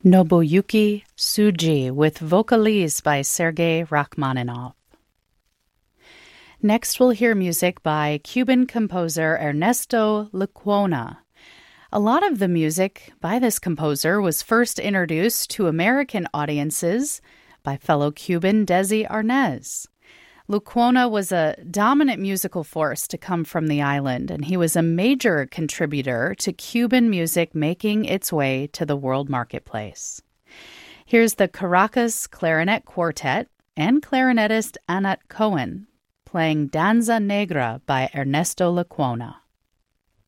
Nobuyuki Tsuji with Vocalise by Sergei Rachmaninoff. Next we'll hear music by Cuban composer Ernesto Lecuona. A lot of the music by this composer was first introduced to American audiences by fellow Cuban Desi Arnaz. Lecuona was a dominant musical force to come from the island, and he was a major contributor to Cuban music making its way to the world marketplace. Here's the Caracas Clarinet Quartet and clarinetist Anat Cohen playing Danza Negra by Ernesto Lecuona.